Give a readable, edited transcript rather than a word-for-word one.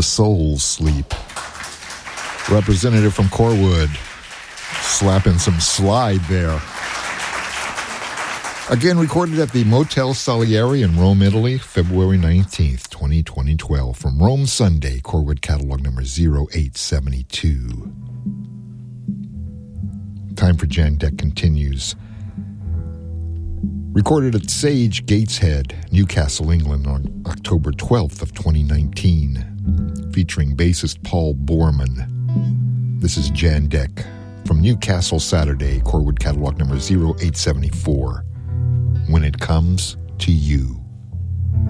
The Souls Sleep. Representative from Corwood, slapping some slide there. Again, recorded at the Motel Salieri in Rome, Italy, February 19th, 2012. From Rome Sunday, Corwood catalog number 0872. Time for Jan Deck continues. Recorded at Sage Gateshead, Newcastle, England on October 12th of 2019. Featuring bassist Paul Borman. This is Jan Deck from Newcastle Saturday, Corwood catalog number 0874. When It Comes to You.